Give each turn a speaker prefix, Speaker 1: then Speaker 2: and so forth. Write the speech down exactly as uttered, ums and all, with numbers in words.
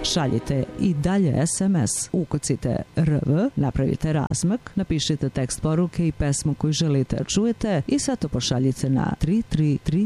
Speaker 1: Šaljite i dalje es em es, ukucite R V, napravite razmak, napišite tekst poruke i pesmu koju želite da čujete i sad to pošaljite na tri tri tri